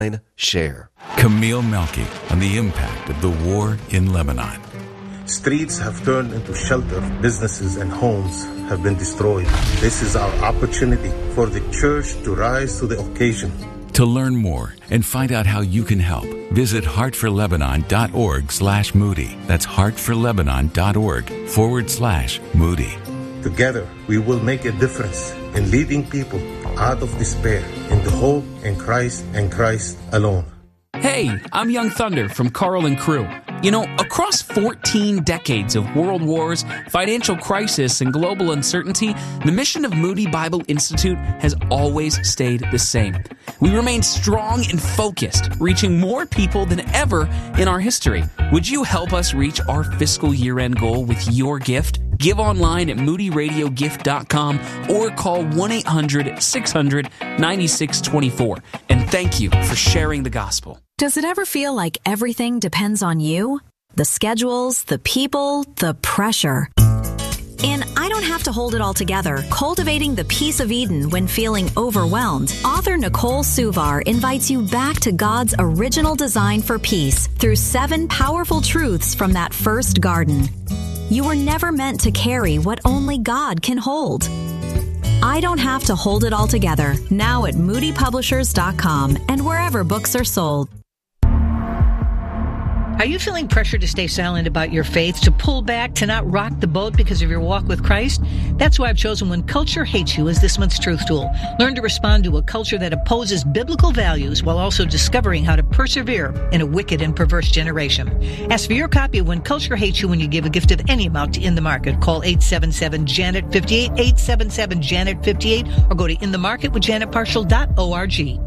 Share. Camille Melky on the impact of the war in Lebanon. Streets have turned into shelter. Businesses and homes have been destroyed. This is our opportunity for the church to rise to the occasion. To learn more and find out how you can help, visit heartforlebanon.org/Moody. That's heartforlebanon.org/Moody. Together, we will make a difference in leading people out of despair into hope in Christ and Christ alone. Hey, I'm Young Thunder from Carl and Crew. You know, across 14 decades of world wars, financial crisis, and global uncertainty, the mission of Moody Bible Institute has always stayed the same. We remain strong and focused, reaching more people than ever in our history. Would you help us reach our fiscal year-end goal with your gift? Give online at moodyradiogift.com or call 1-800-600-9624. And thank you for sharing the gospel. Does it ever feel like everything depends on you? The schedules, the people, the pressure. In I Don't Have to Hold It All Together, Cultivating the Peace of Eden When Feeling Overwhelmed, author Nicole Suvar invites you back to God's original design for peace through 7 powerful truths from that first garden. You were never meant to carry what only God can hold. I Don't Have to Hold It All Together, now at moodypublishers.com and wherever books are sold. Are you feeling pressure to stay silent about your faith, to pull back, to not rock the boat because of your walk with Christ? That's why I've chosen When Culture Hates You as this month's truth tool. Learn to respond to a culture that opposes biblical values while also discovering how to persevere in a wicked and perverse generation. Ask for your copy of When Culture Hates You when you give a gift of any amount to In the Market. Call 877-JANET-58, 877-JANET-58, or go to inthemarketwithjanetparshall.org.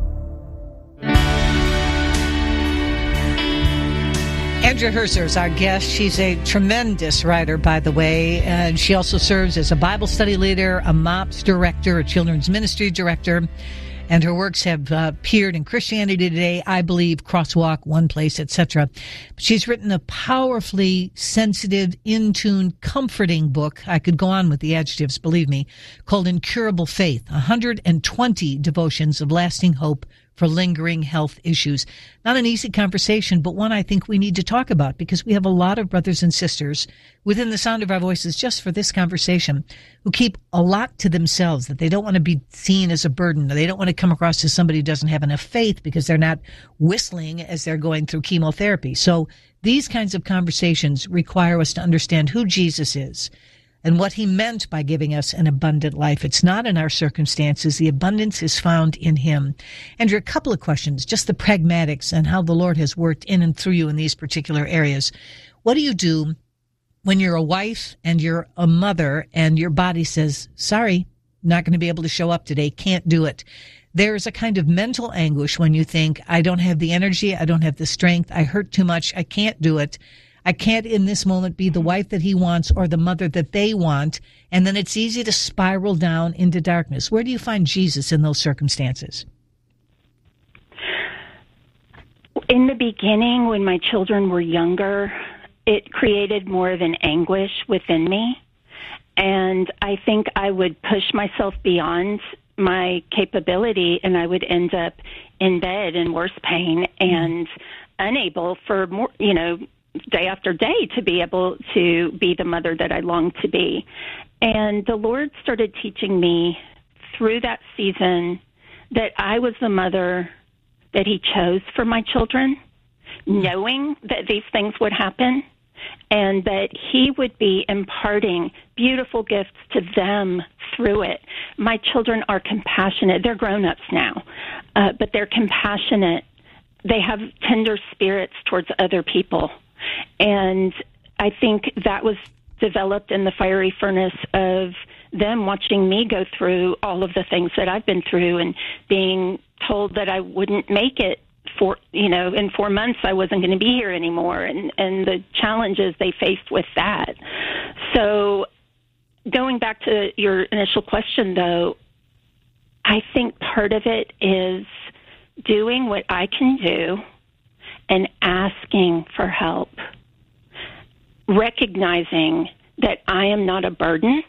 Andrea Herzer is our guest. She's a tremendous writer, by the way, and she also serves as a Bible study leader, a MOPS director, a children's ministry director, and her works have appeared in Christianity Today, I Believe, Crosswalk, One Place, etc. She's written a powerfully sensitive, in-tune, comforting book, I could go on with the adjectives, believe me, called Incurable Faith, 120 devotions of lasting hope for lingering health issues. Not an easy conversation, but one I think we need to talk about because we have a lot of brothers and sisters within the sound of our voices just for this conversation who keep a lot to themselves, that they don't want to be seen as a burden, or they don't want to come across as somebody who doesn't have enough faith because they're not whistling as they're going through chemotherapy. So these kinds of conversations require us to understand who Jesus is and what he meant by giving us an abundant life. It's not in our circumstances. The abundance is found in him. Andrew, a couple of questions, just the pragmatics and how the Lord has worked in and through you in these particular areas. What do you do when you're a wife and you're a mother and your body says, sorry, not going to be able to show up today, can't do it? There's a kind of mental anguish when you think, I don't have the energy, I don't have the strength, I hurt too much, I can't do it. I can't in this moment be the wife that he wants or the mother that they want. And then it's easy to spiral down into darkness. Where do you find Jesus in those circumstances? In the beginning, when my children were younger, it created more of an anguish within me. And I think I would push myself beyond my capability, and I would end up in bed in worse pain and unable for more, day after day to be able to be the mother that I longed to be. And the Lord started teaching me through that season that I was the mother that he chose for my children, knowing that these things would happen and that he would be imparting beautiful gifts to them through it. My children are compassionate. They're grown-ups now, but they're compassionate. They have tender spirits towards other people. And I think that was developed in the fiery furnace of them watching me go through all of the things that I've been through and being told that I wouldn't make it in 4 months I wasn't going to be here anymore, and the challenges they faced with that. So going back to your initial question, though, I think part of it is doing what I can do and asking for help, recognizing that I am not a burden,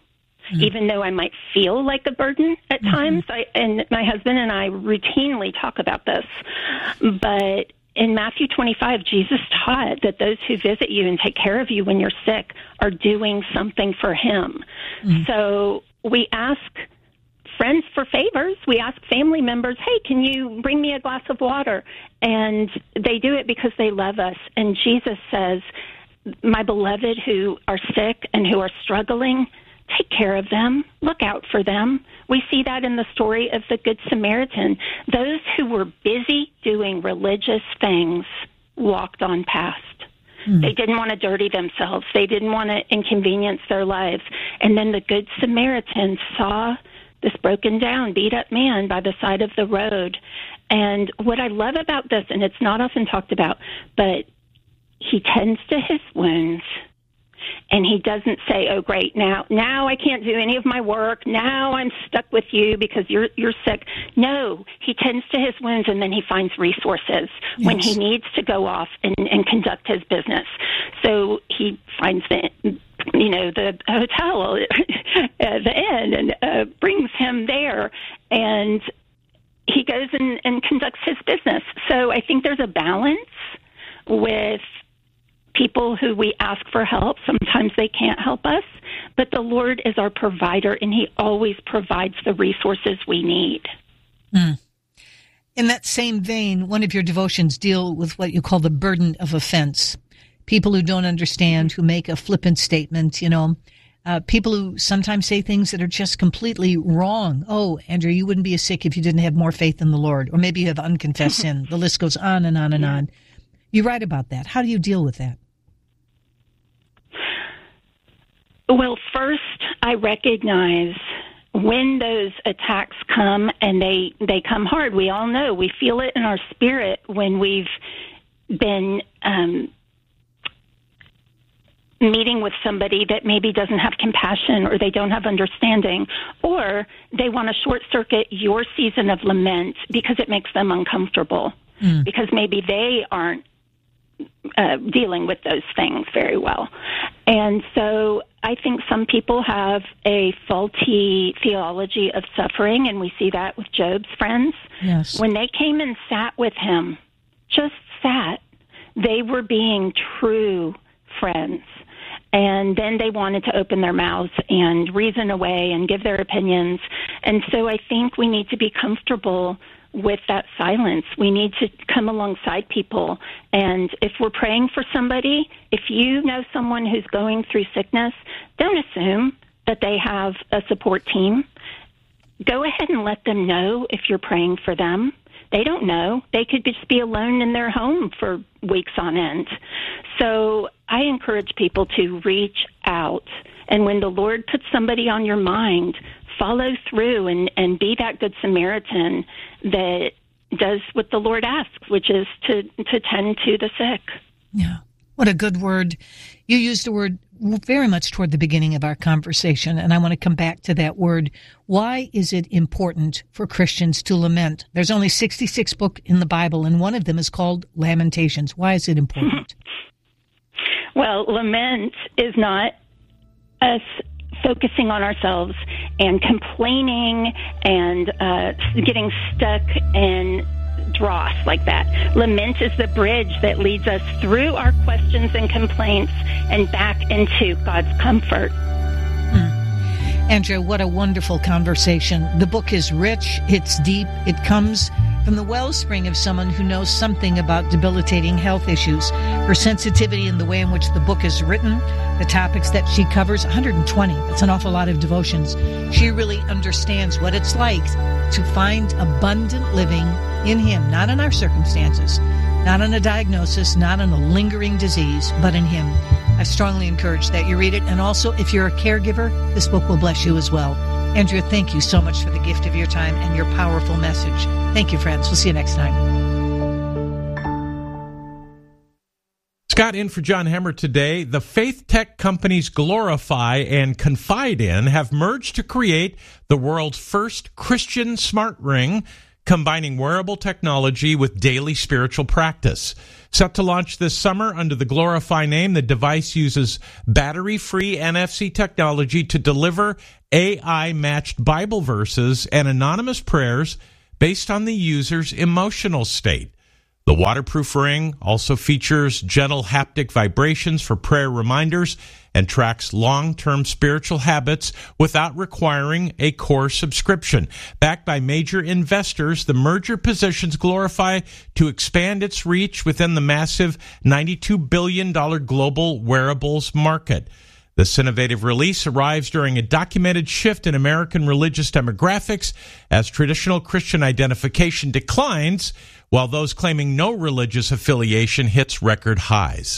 even though I might feel like a burden at times. And my husband and I routinely talk about this. But in Matthew 25, Jesus taught that those who visit you and take care of you when you're sick are doing something for him. So we ask friends for favors. We ask family members, hey, can you bring me a glass of water? And they do it because they love us. And Jesus says, my beloved who are sick and who are struggling, take care of them. Look out for them. We see that in the story of the Good Samaritan. Those who were busy doing religious things walked on past. They didn't want to dirty themselves. They didn't want to inconvenience their lives. And then the Good Samaritan saw this broken down, beat up man by the side of the road. And what I love about this, and it's not often talked about, but he tends to his wounds. And he doesn't say, oh, great, now I can't do any of my work. Now I'm stuck with you because you're sick. No, he tends to his wounds, and then he finds resources when he needs to go off and conduct his business. So he finds the hotel, the inn, and brings him there. And he goes and conducts his business. So I think there's a balance with people who we ask for help. Sometimes they can't help us, but the Lord is our provider, and he always provides the resources we need. In that same vein, one of your devotions deal with what you call the burden of offense. People who don't understand, who make a flippant statement, people who sometimes say things that are just completely wrong. Oh, Andrea, you wouldn't be as sick if you didn't have more faith in the Lord, or maybe you have unconfessed sin. The list goes on and on and on. You write about that. How do you deal with that? Well, first, I recognize when those attacks come, and they come hard. We all know. We feel it in our spirit when we've been meeting with somebody that maybe doesn't have compassion, or they don't have understanding, or they want to short-circuit your season of lament because it makes them uncomfortable, because maybe they aren't dealing with those things very well. And so I think some people have a faulty theology of suffering, and we see that with Job's friends. Yes. When they came and sat with him, just sat, they were being true friends. And then they wanted to open their mouths and reason away and give their opinions. And so I think we need to be comfortable with that silence. We need to come alongside people. And if we're praying for somebody, if you know someone who's going through sickness, don't assume that they have a support team. Go ahead and let them know if you're praying for them. They don't know. They could just be alone in their home for weeks on end. So I encourage people to reach out. And when the Lord puts somebody on your mind, follow through and be that Good Samaritan that does what the Lord asks, which is to tend to the sick. Yeah. What a good word. You used the word very much toward the beginning of our conversation, and I want to come back to that word. Why is it important for Christians to lament? There's only 66 books in the Bible, and one of them is called Lamentations. Why is it important? Well, lament is not us focusing on ourselves and complaining and getting stuck in dross like that. Lament is the bridge that leads us through our questions and complaints and back into God's comfort. Andrea, what a wonderful conversation. The book is rich, it's deep, it comes from the wellspring of someone who knows something about debilitating health issues. Her sensitivity in the way in which the book is written, the topics that she covers, 120. That's an awful lot of devotions. She really understands what it's like to find abundant living in Him, not in our circumstances, not in a diagnosis, not in a lingering disease, but in Him. I strongly encourage that you read it. And also, if you're a caregiver, this book will bless you as well. Andrea, thank you so much for the gift of your time and your powerful message. Thank you, friends. We'll see you next time. Scott in for John Hemmer today. The faith tech companies Glorify and Confide in have merged to create the world's first Christian smart ring. combining wearable technology with daily spiritual practice. Set to launch this summer under the Glorify name, the device uses battery-free NFC technology to deliver AI-matched Bible verses and anonymous prayers based on the user's emotional state. The waterproof ring also features gentle haptic vibrations for prayer reminders and tracks long-term spiritual habits without requiring a core subscription. Backed by major investors, the merger positions Glorify to expand its reach within the massive $92 billion global wearables market. This innovative release arrives during a documented shift in American religious demographics as traditional Christian identification declines, while those claiming no religious affiliation hits record highs.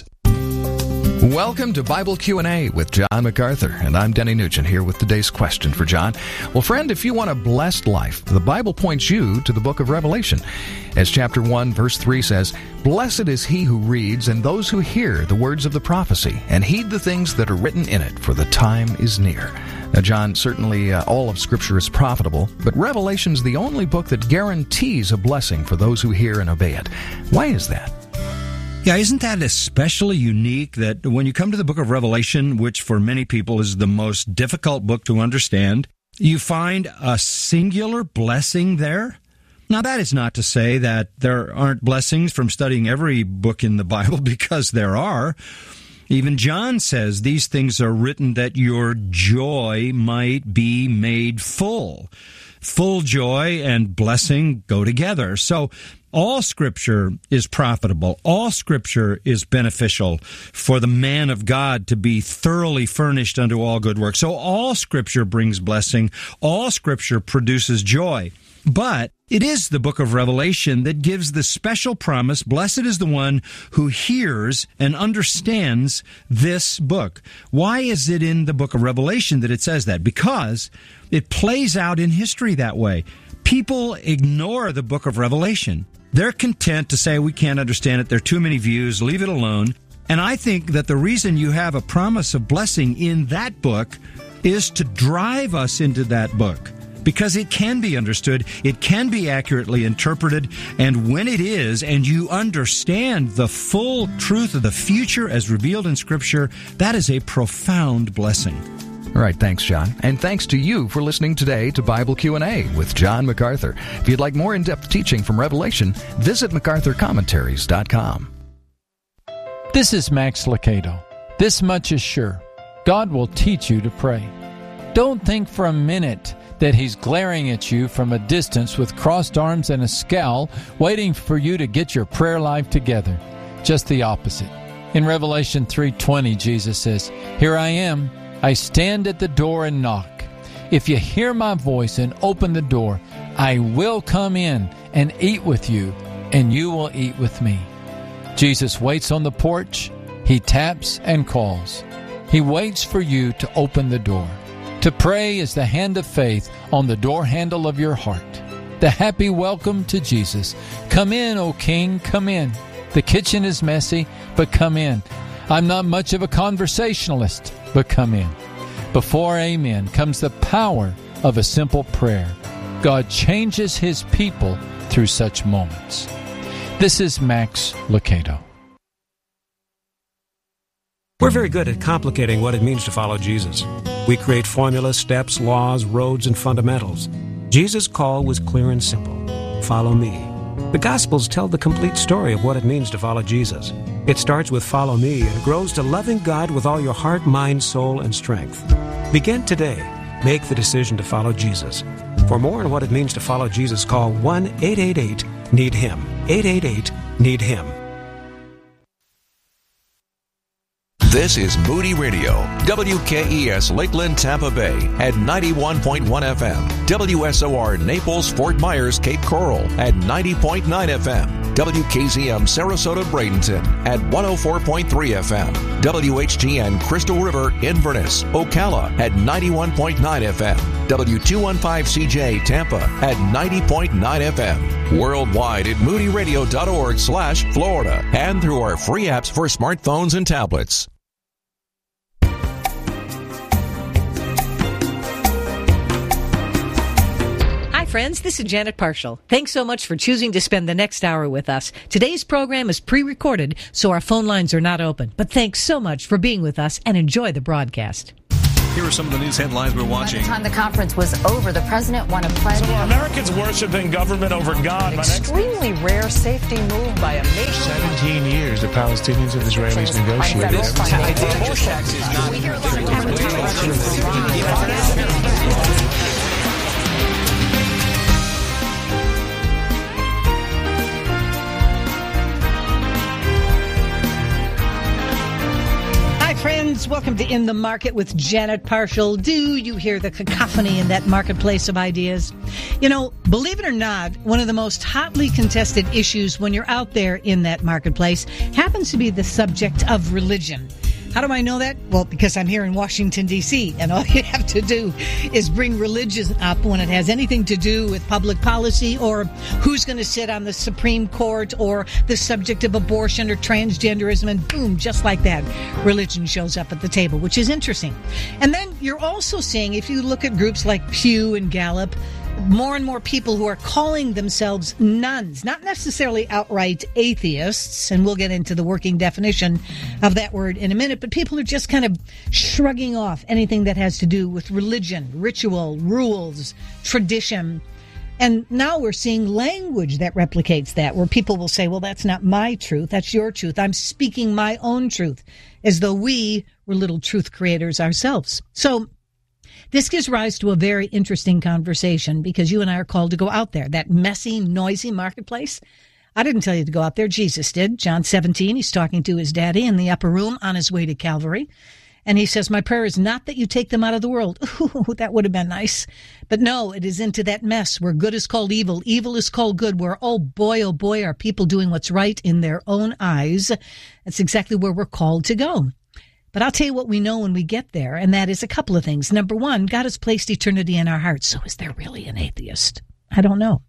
Welcome to Bible Q&A with John MacArthur, and I'm Denny Nugent here with today's question for John. Well, friend, if you want a blessed life, the Bible points you to the book of Revelation. As chapter 1, verse 3 says, "Blessed is he who reads and those who hear the words of the prophecy and heed the things that are written in it, for the time is near." Now, John, certainly all of Scripture is profitable, but Revelation's the only book that guarantees a blessing for those who hear and obey it. Why is that? Yeah, isn't that especially unique that when you come to the book of Revelation, which for many people is the most difficult book to understand, you find a singular blessing there? Now, that is not to say that there aren't blessings from studying every book in the Bible, because there are. Even John says these things are written that your joy might be made full. Full joy and blessing go together. So all Scripture is profitable. All Scripture is beneficial for the man of God to be thoroughly furnished unto all good work. So all Scripture brings blessing. All Scripture produces joy. But it is the book of Revelation that gives the special promise, blessed is the one who hears and understands this book. Why is it in the book of Revelation that it says that? Because it plays out in history that way. People ignore the book of Revelation. They're content to say, we can't understand it, there are too many views, leave it alone. And I think that the reason you have a promise of blessing in that book is to drive us into that book. Because it can be understood, it can be accurately interpreted, and when it is, and you understand the full truth of the future as revealed in Scripture, that is a profound blessing. All right, thanks, John. And thanks to you for listening today to Bible Q&A with John MacArthur. If you'd like more in-depth teaching from Revelation, visit MacArthurCommentaries.com. This is Max Lucado. This much is sure. God will teach you to pray. Don't think for a minute that He's glaring at you from a distance with crossed arms and a scowl, waiting for you to get your prayer life together. Just the opposite. In Revelation 3:20, Jesus says, "Here I am. I stand at the door and knock. If you hear my voice and open the door, I will come in and eat with you, and you will eat with me." Jesus waits on the porch. He taps and calls. He waits for you to open the door. To pray is the hand of faith on the door handle of your heart. The happy welcome to Jesus. Come in, O King, come in. The kitchen is messy, but come in. I'm not much of a conversationalist, but come in. Before amen comes the power of a simple prayer. God changes His people through such moments. This is Max Lucado. We're very good at complicating what it means to follow Jesus. We create formulas, steps, laws, roads, and fundamentals. Jesus' call was clear and simple. Follow me. The Gospels tell the complete story of what it means to follow Jesus. It starts with follow me and grows to loving God with all your heart, mind, soul, and strength. Begin today. Make the decision to follow Jesus. For more on what it means to follow Jesus, call 1-888-NEED-HIM. 888-NEED-HIM. This is Moody Radio, WKES Lakeland, Tampa Bay at 91.1 FM, WSOR Naples, Fort Myers, Cape Coral at 90.9 FM, WKZM Sarasota, Bradenton at 104.3 FM, WHGN Crystal River, Inverness, Ocala at 91.9 FM, W215CJ Tampa at 90.9 FM, worldwide at moodyradio.org/Florida, and through our free apps for smartphones and tablets. friends. This is Janet Parshall. Thanks so much for choosing to spend the next hour with us. Today's program is pre-recorded, so our phone lines are not open. But thanks so much for being with us and enjoy the broadcast. Here are some of the news headlines we're watching. By the time the conference was over, the president won a pledge. So Americans worshiping government over God. An extremely rare safety move by a nation. 17 years the Palestinians and Israelis negotiated. We hear a lot of friends, welcome to In the Market with Janet Parshall. Do you hear the cacophony in that marketplace of ideas? You know, believe it or not, one of the most hotly contested issues when you're out there in that marketplace happens to be the subject of religion. How do I know that? Well, because I'm here in Washington, D.C., and all you have to do is bring religion up when it has anything to do with public policy or who's going to sit on the Supreme Court or the subject of abortion or transgenderism, and boom, just like that, religion shows up at the table, which is interesting. And then you're also seeing, if you look at groups like Pew and Gallup, more and more people who are calling themselves nuns, not necessarily outright atheists, and we'll get into the working definition of that word in a minute, but people are just kind of shrugging off anything that has to do with religion, ritual, rules, tradition. And now we're seeing language that replicates that, where people will say, well, that's not my truth, that's your truth. I'm speaking my own truth, as though we were little truth creators ourselves. So this gives rise to a very interesting conversation because you and I are called to go out there, that messy, noisy marketplace. I didn't tell you to go out there. Jesus did. John 17, he's talking to his daddy in the upper room on his way to Calvary. And he says, my prayer is not that you take them out of the world. Ooh, that would have been nice. But no, it is into that mess where good is called evil. Evil is called good, where, oh boy, are people doing what's right in their own eyes. That's exactly where we're called to go. But I'll tell you what we know when we get there, and that is a couple of things. Number one, God has placed eternity in our hearts. So is there really an atheist? I don't know.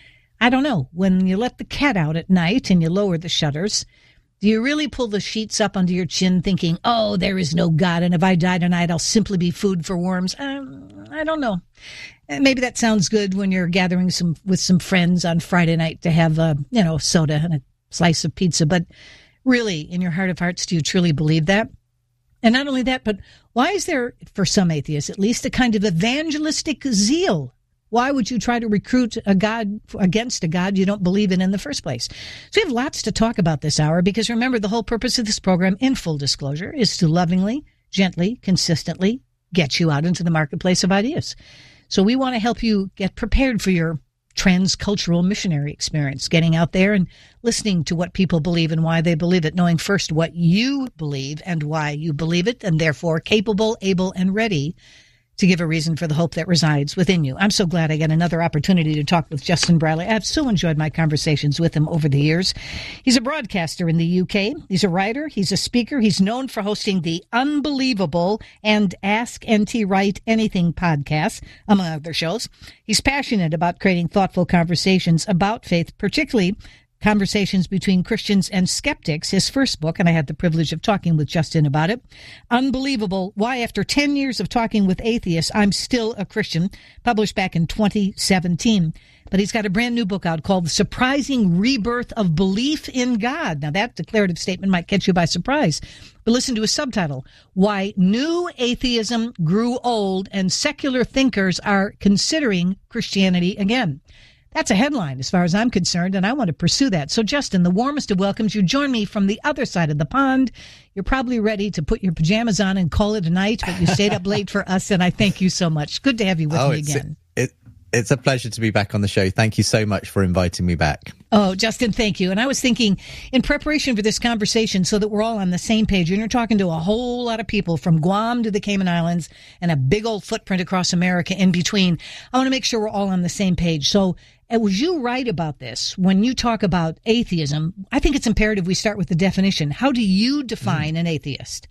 When you let the cat out at night and you lower the shutters, do you really pull the sheets up under your chin thinking, oh, there is no God, and if I die tonight, I'll simply be food for worms? I don't know. Maybe that sounds good when you're gathering with some friends on Friday night to have soda and a slice of pizza. But really, in your heart of hearts, do you truly believe that? And not only that, but why is there, for some atheists at least, a kind of evangelistic zeal? Why would you try to recruit a God against a God you don't believe in the first place? So we have lots to talk about this hour because remember, the whole purpose of this program, in full disclosure, is to lovingly, gently, consistently get you out into the marketplace of ideas. So we want to help you get prepared for your transcultural missionary experience, getting out there and listening to what people believe and why they believe it, knowing first what you believe and why you believe it, and therefore capable, able, and ready to give a reason for the hope that resides within you. I'm so glad I got another opportunity to talk with Justin Brierley. I've so enjoyed my conversations with him over the years. He's a broadcaster in the UK. He's a writer. He's a speaker. He's known for hosting the Unbelievable and Ask NT Wright Anything podcasts, among other shows. He's passionate about creating thoughtful conversations about faith, particularly Conversations Between Christians and Skeptics, his first book, and I had the privilege of talking with Justin about it. Unbelievable, Why After 10 Years of Talking with Atheists, I'm Still a Christian, published back in 2017. But he's got a brand new book out called The Surprising Rebirth of Belief in God. Now, that declarative statement might catch you by surprise. But listen to his subtitle, Why New Atheism Grew Old and Secular Thinkers Are Considering Christianity Again. That's a headline as far as I'm concerned, and I want to pursue that. So, Justin, the warmest of welcomes. You join me from the other side of the pond. You're probably ready to put your pajamas on and call it a night, but you stayed up late for us, and I thank you so much. Good to have you with me again. It's a pleasure to be back on the show. Thank you so much for inviting me back. Oh, Justin, thank you. And I was thinking, in preparation for this conversation, so that we're all on the same page, and you're talking to a whole lot of people from Guam to the Cayman Islands and a big old footprint across America in between, I want to make sure we're all on the same page. So, was you right about this? When you talk about atheism, I think it's imperative we start with the definition. How do you define an atheist?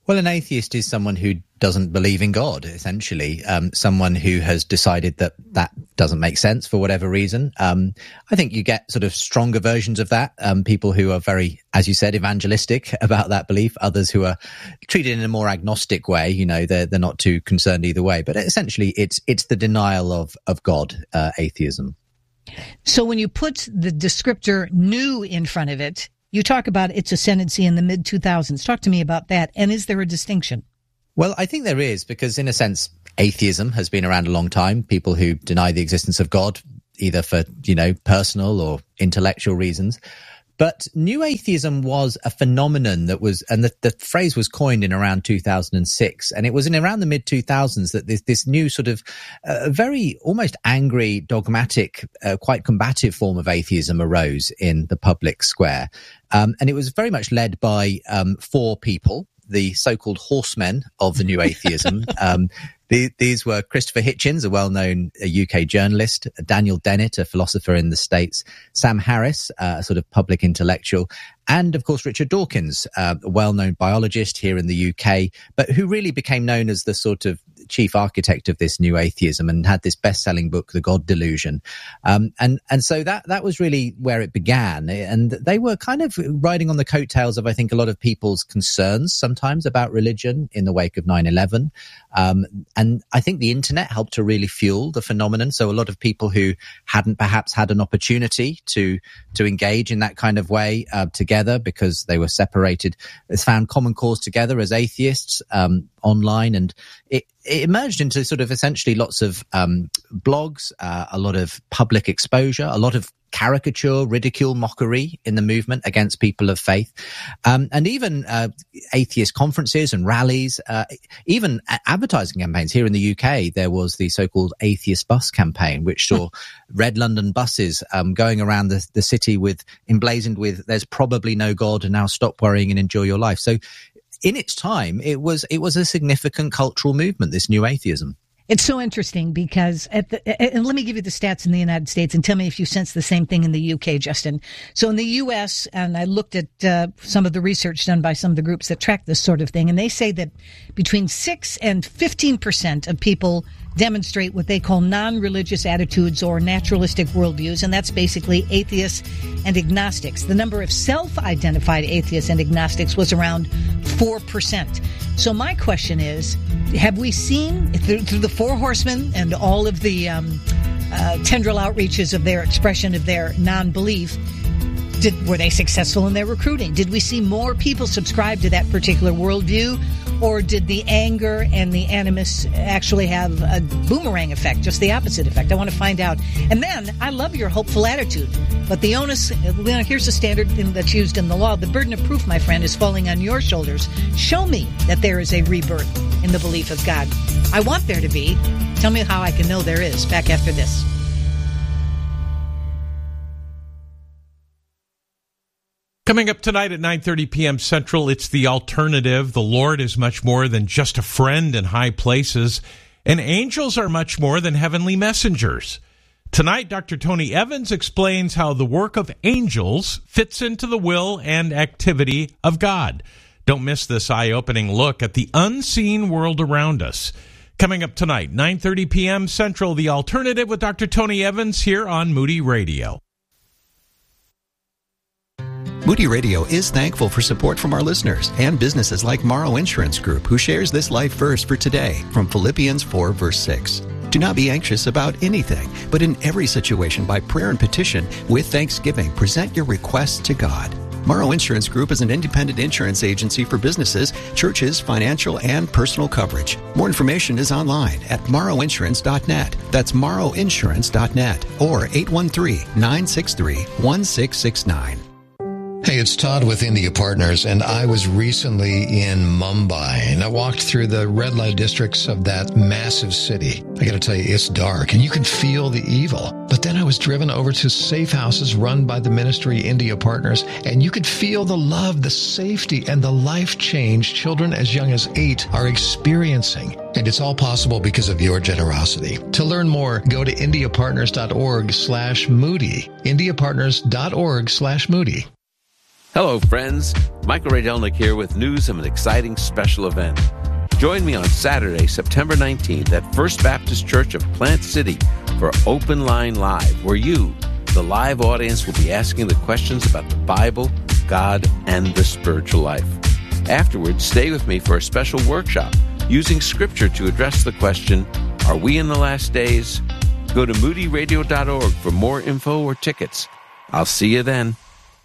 Well, an atheist is someone who doesn't believe in God, essentially. Someone who has decided that doesn't make sense for whatever reason. I think you get sort of stronger versions of that. People who are very, as you said, evangelistic about that belief. Others who are treated in a more agnostic way. You know, they're not too concerned either way. But essentially, it's the denial of God, atheism. So when you put the descriptor new in front of it, you talk about its ascendancy in the mid-2000s. Talk to me about that. And is there a distinction? Well, I think there is, because in a sense, atheism has been around a long time. People who deny the existence of God, either for, personal or intellectual reasons. But new atheism was a phenomenon that was, and the phrase was coined in around 2006. And it was in around the mid-2000s that this new sort of very almost angry, dogmatic, quite combative form of atheism arose in the public square. And it was very much led by 4 people, the so-called horsemen of the new atheism. These were Christopher Hitchens, a well-known UK journalist, Daniel Dennett, a philosopher in the States, Sam Harris, a sort of public intellectual, and, of course, Richard Dawkins, a well-known biologist here in the UK, but who really became known as the sort of chief architect of this new atheism and had this best-selling book, The God Delusion. And so that was really where it began. And they were kind of riding on the coattails of, I think, a lot of people's concerns sometimes about religion in the wake of 9/11. And I think the internet helped to really fuel the phenomenon. So a lot of people who hadn't perhaps had an opportunity to engage in that kind of way together because they were separated, has found common cause together as atheists online. And it emerged into sort of essentially lots of blogs, a lot of public exposure, a lot of caricature, ridicule, mockery in the movement against people of faith, and even atheist conferences and rallies, even advertising campaigns. Here in the UK, there was the so-called Atheist Bus campaign, which saw red London buses going around the city emblazoned with "There's probably no God, and now stop worrying and enjoy your life." So in its time, it was a significant cultural movement, this new atheism. It's so interesting because and let me give you the stats in the United States and tell me if you sense the same thing in the UK, Justin. So in the US, and I looked at some of the research done by some of the groups that track this sort of thing, and they say that between 6 and 15% of people demonstrate what they call non-religious attitudes or naturalistic worldviews, and that's basically atheists and agnostics. The number of self-identified atheists and agnostics was around 4%. So my question is, have we seen, through the 4 horsemen and all of the tendril outreaches of their expression of their non-belief, were they successful in their recruiting? Did we see more people subscribe to that particular worldview? Or did the anger and the animus actually have a boomerang effect, just the opposite effect? I want to find out. And then, I love your hopeful attitude. But the onus, here's the standard that's used in the law. The burden of proof, my friend, is falling on your shoulders. Show me that there is a rebirth in the belief of God. I want there to be. Tell me how I can know there is. Back after this. Coming up tonight at 9:30 p.m. Central, it's The Alternative. The Lord is much more than just a friend in high places, and angels are much more than heavenly messengers. Tonight, Dr. Tony Evans explains how the work of angels fits into the will and activity of God. Don't miss this eye-opening look at the unseen world around us. Coming up tonight, 9:30 p.m. Central, The Alternative with Dr. Tony Evans here on Moody Radio. Moody Radio is thankful for support from our listeners and businesses like Morrow Insurance Group, who shares this life verse for today from Philippians 4, verse 6. Do not be anxious about anything, but in every situation by prayer and petition, with thanksgiving, present your requests to God. Morrow Insurance Group is an independent insurance agency for businesses, churches, financial, and personal coverage. More information is online at morrowinsurance.net. That's morrowinsurance.net or 813-963-1669. Hey, it's Todd with India Partners, and I was recently in Mumbai, and I walked through the red light districts of that massive city. I gotta tell you, it's dark, and you can feel the evil. But then I was driven over to safe houses run by the ministry India Partners, and you could feel the love, the safety, and the life change children as young as 8 are experiencing. And it's all possible because of your generosity. To learn more, go to indiapartners.org/Moody. indiapartners.org/Moody. Hello, friends. Michael Radelnick here with news of an exciting special event. Join me on Saturday, September 19th at First Baptist Church of Plant City for Open Line Live, where you, the live audience, will be asking the questions about the Bible, God, and the spiritual life. Afterwards, stay with me for a special workshop using Scripture to address the question, are we in the last days? Go to moodyradio.org for more info or tickets. I'll see you then.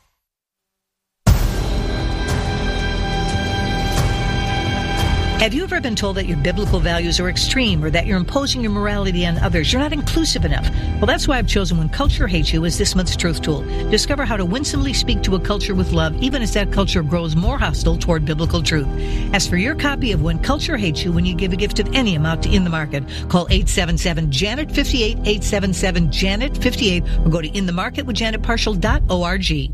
Have you ever been told that your biblical values are extreme or that you're imposing your morality on others? You're not inclusive enough. Well, that's why I've chosen When Culture Hates You as this month's Truth Tool. Discover how to winsomely speak to a culture with love, even as that culture grows more hostile toward biblical truth. Ask for your copy of When Culture Hates You when you give a gift of any amount to In the Market. Call 877-JANET-58, 877-JANET-58, or go to inthemarketwithjanetparshall.org.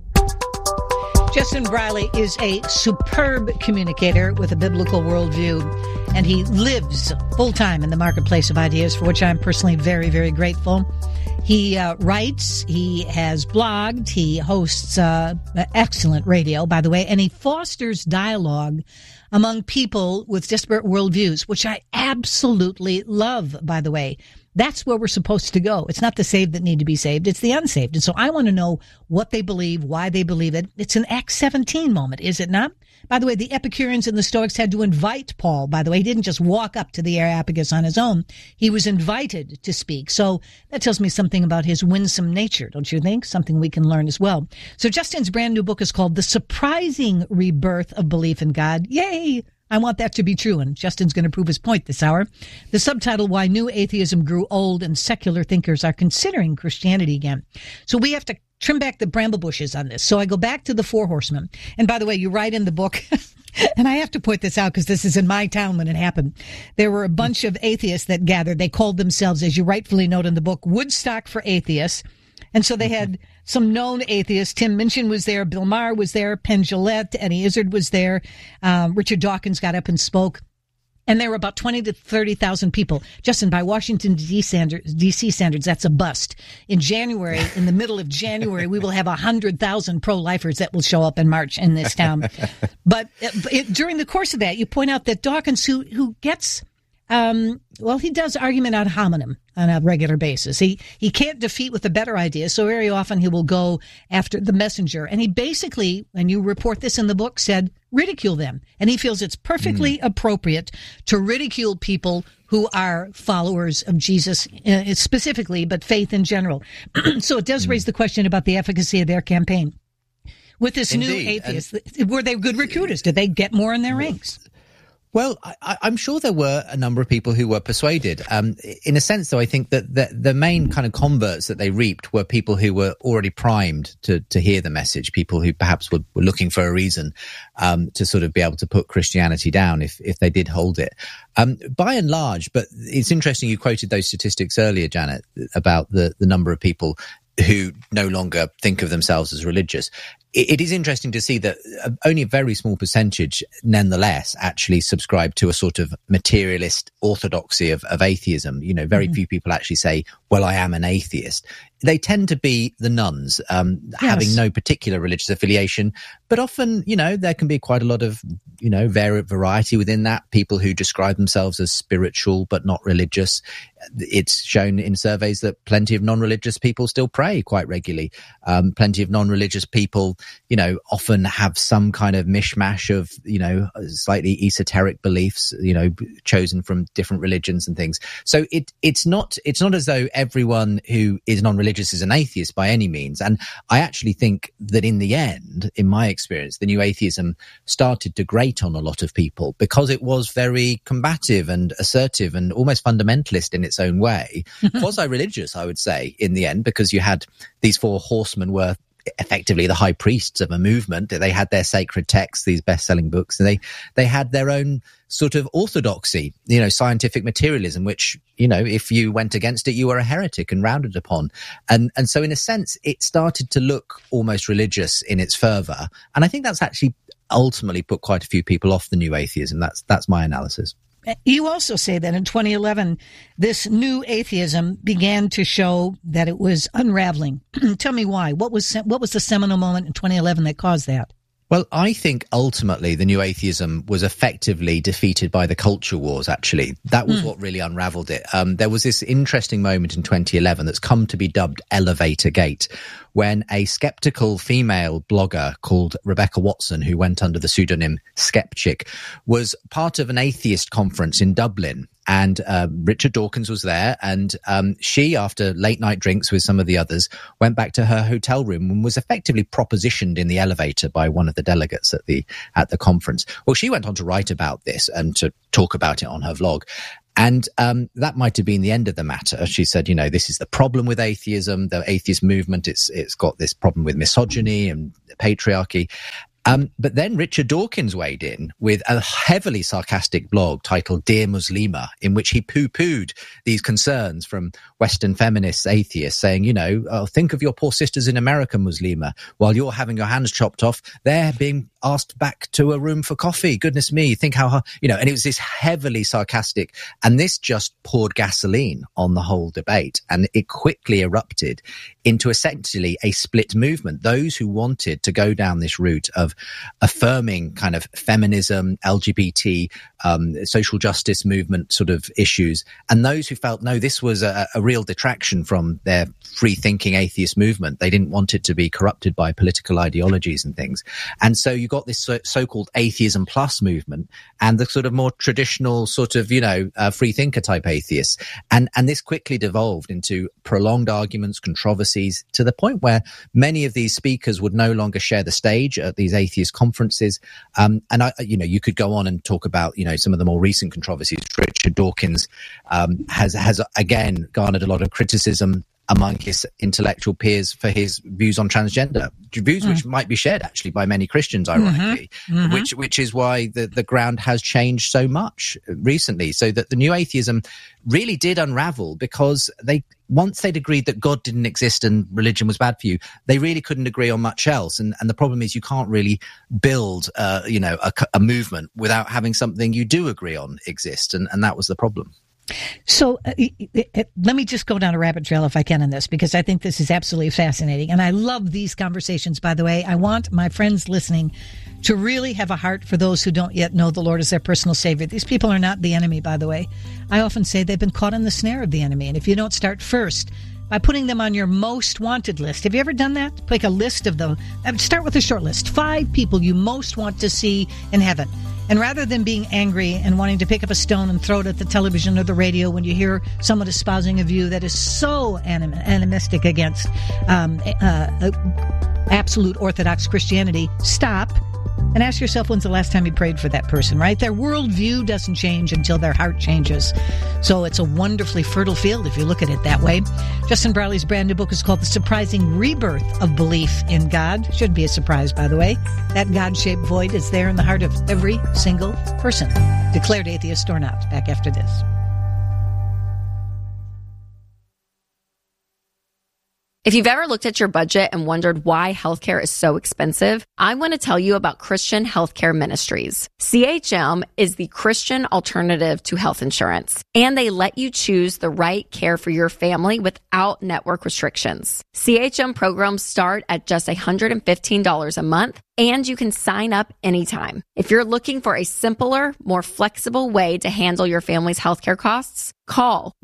Justin Briley is a superb communicator with a biblical worldview, and he lives full-time in the marketplace of ideas, for which I'm personally very, very grateful. He writes, he has blogged, he hosts excellent radio, by the way, and he fosters dialogue among people with disparate worldviews, which I absolutely love, by the way. That's where we're supposed to go. It's not the saved that need to be saved. It's the unsaved. And so I want to know what they believe, why they believe it. It's an Acts 17 moment, is it not? By the way, the Epicureans and the Stoics had to invite Paul, by the way. He didn't just walk up to the Areopagus on his own. He was invited to speak. So that tells me something about his winsome nature, don't you think? Something we can learn as well. So Justin's brand new book is called The Surprising Rebirth of Belief in God. Yay! I want that to be true, and Justin's going to prove his point this hour. The subtitle, Why New Atheism Grew Old and Secular Thinkers Are Considering Christianity Again. So we have to trim back the bramble bushes on this. So I go back to the Four Horsemen. And by the way, you write in the book, and I have to point this out because this is in my town when it happened. There were a bunch of atheists that gathered. They called themselves, as you rightfully note in the book, Woodstock for Atheists. And so they had some known atheists. Tim Minchin was there. Bill Maher was there. Penn Jillette. Eddie Izzard was there. Richard Dawkins got up and spoke. And there were about 20 to 30,000 people. Justin, by Washington, D.C. standards, that's a bust. In January, in the middle of January, we will have 100,000 pro-lifers that will show up in March in this town. But during the course of that, you point out that Dawkins, who gets... he does argument ad hominem on a regular basis. He can't defeat with a better idea, so very often he will go after the messenger. And he basically, and you report this in the book, said, ridicule them. And he feels it's perfectly appropriate to ridicule people who are followers of Jesus specifically, but faith in general. So it does raise the question about the efficacy of their campaign. With this new atheist, were they good recruiters? Did they get more in their ranks? Well, I'm sure there were a number of people who were persuaded. In a sense, though, I think that the main kind of converts that they reaped were people who were already primed to hear the message, people who perhaps were looking for a reason to sort of be able to put Christianity down if they did hold it. By and large, but it's interesting you quoted those statistics earlier, Janet, about the number of people who no longer think of themselves as religious. It is interesting to see that only a very small percentage, nonetheless, actually subscribe to a sort of materialist orthodoxy of atheism. You know, very few people actually say, well, I am an atheist. They tend to be the nuns, having no particular religious affiliation. But often, you know, there can be quite a lot of, you know, variety within that. People who describe themselves as spiritual but not religious. It's shown in surveys that plenty of non-religious people still pray quite regularly. Plenty of non-religious people, you know, often have some kind of mishmash of, you know, slightly esoteric beliefs, you know, chosen from different religions and things. So it's not as though everyone who is non-religious is an atheist by any means. And I actually think that in the end, in my experience, the new atheism started to grate on a lot of people because it was very combative and assertive and almost fundamentalist in its own way. Quasi-religious, I would say, in the end, because you had these four horsemen were effectively the high priests of a movement. They had their sacred texts, these best-selling books, and they had their own sort of orthodoxy, you know, scientific materialism, which, you know, if you went against it, you were a heretic and rounded upon. And so in a sense, it started to look almost religious in its fervor. And I think that's actually ultimately put quite a few people off the new atheism. That's my analysis. You also say that in 2011, this new atheism began to show that it was unraveling. Tell me why. What was the seminal moment in 2011 that caused that? Well, I think ultimately the new atheism was effectively defeated by the culture wars, actually. That was what really unraveled it. There was this interesting moment in 2011 that's come to be dubbed Elevator Gate, when a skeptical female blogger called Rebecca Watson, who went under the pseudonym Skepchick, was part of an atheist conference in Dublin. And Richard Dawkins was there, and she, after late night drinks with some of the others, went back to her hotel room and was effectively propositioned in the elevator by one of the delegates at the conference. Well, she went on to write about this and to talk about it on her vlog. And that might have been the end of the matter. She said, this is the problem with atheism, the atheist movement. It's got this problem with misogyny and patriarchy. But then Richard Dawkins weighed in with a heavily sarcastic blog titled Dear Muslima, in which he poo-pooed these concerns from Western feminists, atheists, saying, think of your poor sisters in America, Muslima. While you're having your hands chopped off, they're being asked back to a room for coffee. Goodness me, think how hard, and it was this heavily sarcastic. And this just poured gasoline on the whole debate. And it quickly erupted into essentially a split movement. Those who wanted to go down this route of affirming kind of feminism, LGBT, social justice movement sort of issues, and those who felt, no, this was a real detraction from their free-thinking atheist movement. They didn't want it to be corrupted by political ideologies and things. And so you got this so-called atheism plus movement and the sort of more traditional sort of, free thinker type atheists. And this quickly devolved into prolonged arguments, controversies, to the point where many of these speakers would no longer share the stage at these atheist conferences. And you could go on and talk about, some of the more recent controversies. Richard Dawkins has again garnered a lot of criticism among his intellectual peers for his views on transgender, views which might be shared actually by many Christians, ironically, which is why the ground has changed so much recently. So that the new atheism really did unravel because once they'd agreed that God didn't exist and religion was bad for you, they really couldn't agree on much else. And the problem is you can't really build, a movement without having something you do agree on exist. And that was the problem. So let me just go down a rabbit trail if I can in this, because I think this is absolutely fascinating. And I love these conversations, by the way. I want my friends listening to really have a heart for those who don't yet know the Lord as their personal Savior. These people are not the enemy, by the way. I often say they've been caught in the snare of the enemy. And if you don't start first by putting them on your most wanted list. Have you ever done that? Like a list of start with a short list. 5 people you most want to see in heaven. And rather than being angry and wanting to pick up a stone and throw it at the television or the radio when you hear someone espousing a view that is so animistic against absolute Orthodox Christianity, stop and ask yourself, when's the last time you prayed for that person, right? Their worldview doesn't change until their heart changes. So it's a wonderfully fertile field if you look at it that way. Justin Brierley's brand new book is called The Surprising Rebirth of Belief in God. Should be a surprise, by the way. That God-shaped void is there in the heart of every single person, declared atheist or not. Back after this. If you've ever looked at your budget and wondered why healthcare is so expensive, I want to tell you about Christian Healthcare Ministries. CHM is the Christian alternative to health insurance, and they let you choose the right care for your family without network restrictions. CHM programs start at just $115 a month, and you can sign up anytime. If you're looking for a simpler, more flexible way to handle your family's healthcare costs, call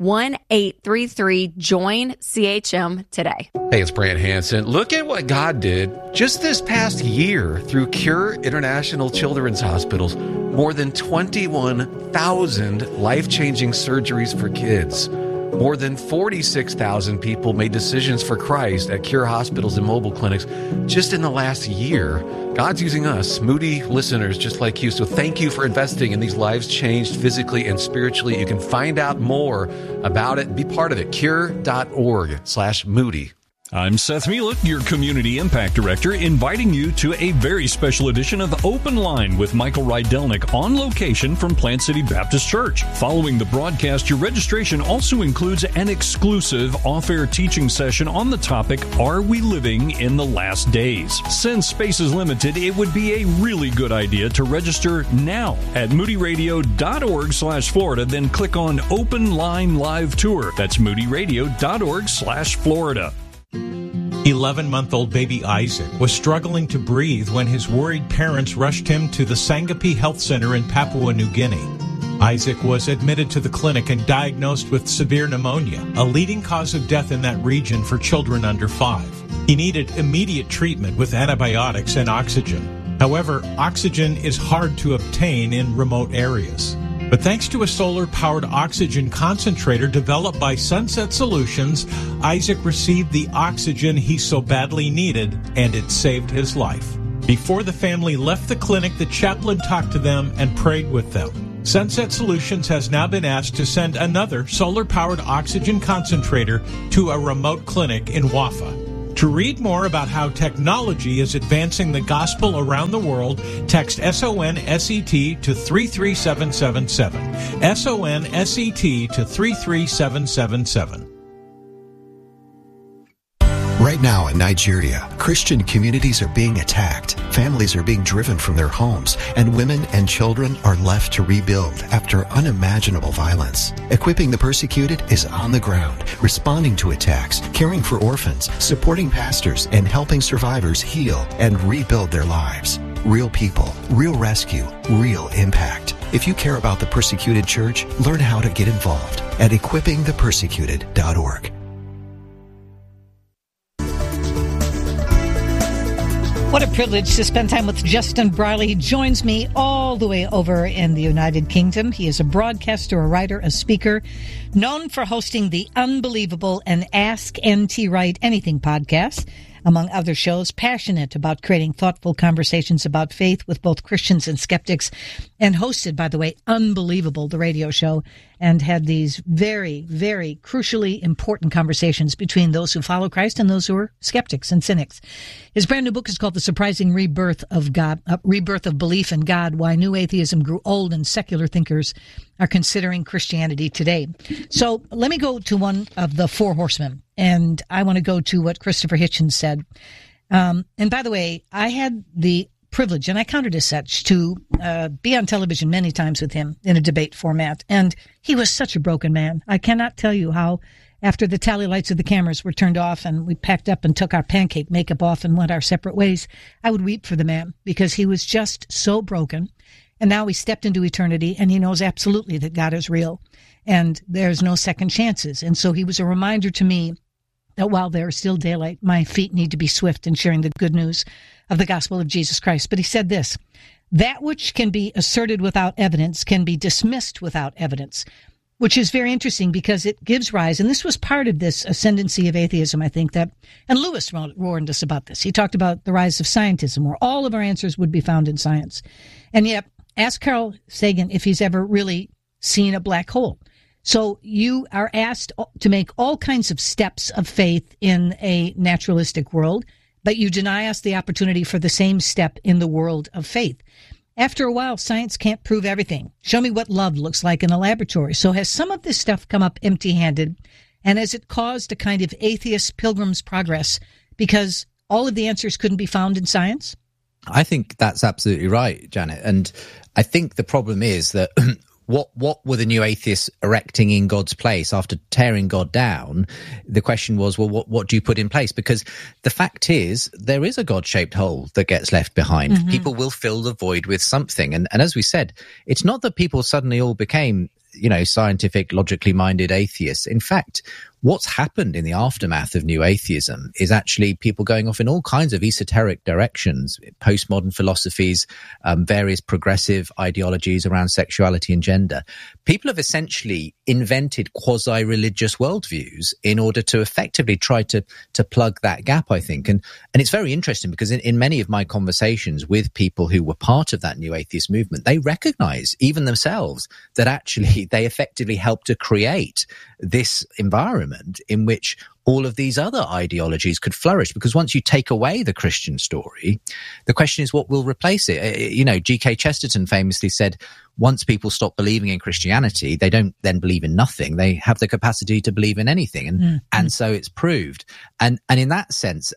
1-833-JOIN-CHM today. Hey, it's Brant Hansen. Look at what God did just this past year through Cure International Children's Hospitals. More than 21,000 life-changing surgeries for kids. More than 46,000 people made decisions for Christ at Cure hospitals and mobile clinics just in the last year. God's using us, Moody listeners just like you. So thank you for investing in these lives changed physically and spiritually. You can find out more about it and be part of it. Cure.org/Moody. I'm Seth Mielek, your Community Impact Director, inviting you to a very special edition of Open Line with Michael Rydelnik on location from Plant City Baptist Church. Following the broadcast, your registration also includes an exclusive off-air teaching session on the topic, Are We Living in the Last Days? Since space is limited, it would be a really good idea to register now at moodyradio.org/Florida, then click on Open Line Live Tour. That's moodyradio.org/Florida. 11-month-old baby Isaac was struggling to breathe when his worried parents rushed him to the Sangapi Health Center in Papua New Guinea. Isaac was admitted to the clinic and diagnosed with severe pneumonia, a leading cause of death in that region for children under 5. He needed immediate treatment with antibiotics and oxygen. However, oxygen is hard to obtain in remote areas. But thanks to a solar-powered oxygen concentrator developed by Sunset Solutions, Isaac received the oxygen he so badly needed, and it saved his life. Before the family left the clinic, the chaplain talked to them and prayed with them. Sunset Solutions has now been asked to send another solar-powered oxygen concentrator to a remote clinic in Wafa. To read more about how technology is advancing the gospel around the world, text SONSET to 33777. SONSET to 33777. Right now in Nigeria, Christian communities are being attacked, families are being driven from their homes, and women and children are left to rebuild after unimaginable violence. Equipping the Persecuted is on the ground, responding to attacks, caring for orphans, supporting pastors, and helping survivors heal and rebuild their lives. Real people, real rescue, real impact. If you care about the Persecuted Church, learn how to get involved at equippingthepersecuted.org. What a privilege to spend time with Justin Brierley. He joins me all the way over in the United Kingdom. He is a broadcaster, a writer, a speaker, known for hosting the unbelievable and Ask NT Wright Anything podcast, among other shows, passionate about creating thoughtful conversations about faith with both Christians and skeptics, and hosted, by the way, Unbelievable, the radio show, and had these very, very crucially important conversations between those who follow Christ and those who are skeptics and cynics. His brand new book is called The Surprising Rebirth of God, Rebirth of Belief in God, Why New Atheism Grew Old and Secular Thinkers Are Considering Christianity Today. So let me go to one of the four horsemen, and I want to go to what Christopher Hitchens said. And by the way, I had the privilege, and I count it as such, to be on television many times with him in a debate format. And he was such a broken man. I cannot tell you how, after the tally lights of the cameras were turned off and we packed up and took our pancake makeup off and went our separate ways, I would weep for the man because he was just so broken. And now he stepped into eternity, and he knows absolutely that God is real and there's no second chances. And so he was a reminder to me that while there is still daylight, my feet need to be swift in sharing the good news of the gospel of Jesus Christ. But he said this: that which can be asserted without evidence can be dismissed without evidence, which is very interesting because it gives rise, and this was part of this ascendancy of atheism, I think, that, and Lewis warned us about this. He talked about the rise of scientism, where all of our answers would be found in science. And yet, ask Carl Sagan if he's ever really seen a black hole. So you are asked to make all kinds of steps of faith in a naturalistic world, but you deny us the opportunity for the same step in the world of faith. After a while, science can't prove everything. Show me what love looks like in a laboratory. So has some of this stuff come up empty-handed, and has it caused a kind of atheist pilgrim's progress because all of the answers couldn't be found in science? I think that's absolutely right, Janet. And I think the problem is that what were the new atheists erecting in God's place after tearing God down? The question was, well, what do you put in place? Because the fact is, there is a God-shaped hole that gets left behind. Mm-hmm. People will fill the void with something. And as we said, it's not that people suddenly all became, scientific, logically minded atheists. In fact, what's happened in the aftermath of new atheism is actually people going off in all kinds of esoteric directions, postmodern philosophies, various progressive ideologies around sexuality and gender. People have essentially invented quasi-religious worldviews in order to effectively try to plug that gap, I think. And it's very interesting because in many of my conversations with people who were part of that new atheist movement, they recognize, even themselves, that actually they effectively helped to create this environment in which all of these other ideologies could flourish. Because once you take away the Christian story, the question is what will replace it? G.K. Chesterton famously said, once people stop believing in Christianity, they don't then believe in nothing. They have the capacity to believe in anything. And so it's proved. And in that sense,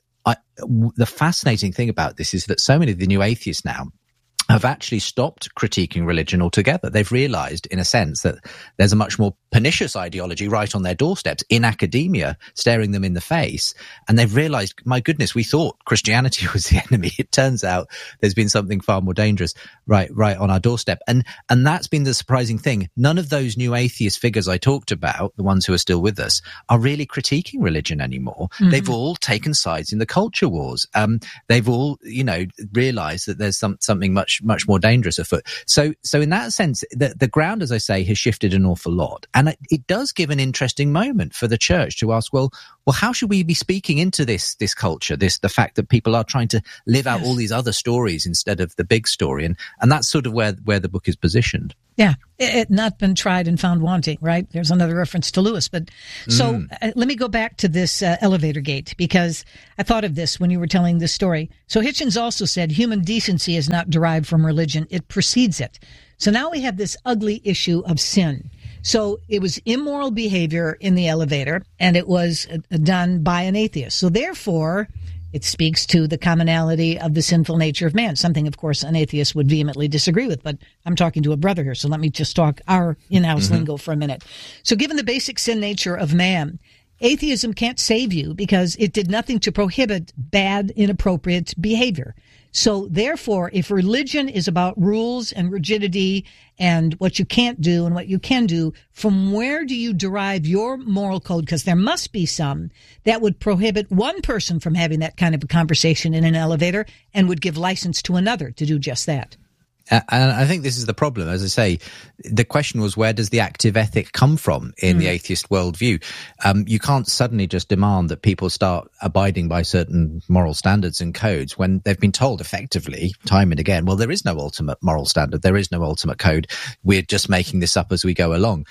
the fascinating thing about this is that so many of the new atheists now have actually stopped critiquing religion altogether. They've realized, in a sense, that there's a much more pernicious ideology right on their doorsteps in academia, staring them in the face. And they've realized, my goodness, we thought Christianity was the enemy. It turns out there's been something far more dangerous right on our doorstep. And that's been the surprising thing. None of those new atheist figures I talked about, the ones who are still with us, are really critiquing religion anymore. Mm-hmm. They've all taken sides in the culture wars. They've all, realized that there's something much more dangerous afoot. So in that sense, the ground, as I say, has shifted an awful lot. And it does give an interesting moment for the church to ask, well, how should we be speaking into this culture, the fact that people are trying to live out all these other stories instead of the big story? And that's sort of where the book is positioned. Yeah, it not been tried and found wanting, right? There's another reference to Lewis. But so let me go back to this elevator gate, because I thought of this when you were telling this story. So Hitchens also said human decency is not derived from religion. It precedes it. So now we have this ugly issue of sin. So it was immoral behavior in the elevator, and it was done by an atheist. So therefore, it speaks to the commonality of the sinful nature of man, something, of course, an atheist would vehemently disagree with. But I'm talking to a brother here, so let me just talk our in-house lingo for a minute. So given the basic sin nature of man, atheism can't save you because it did nothing to prohibit bad, inappropriate behavior. So therefore, if religion is about rules and rigidity and what you can't do and what you can do, from where do you derive your moral code? Because there must be some that would prohibit one person from having that kind of a conversation in an elevator and would give license to another to do just that. And I think this is the problem. As I say, the question was, where does the active ethic come from in the atheist worldview? You can't suddenly just demand that people start abiding by certain moral standards and codes when they've been told effectively, time and again, well, there is no ultimate moral standard. There is no ultimate code. We're just making this up as we go along.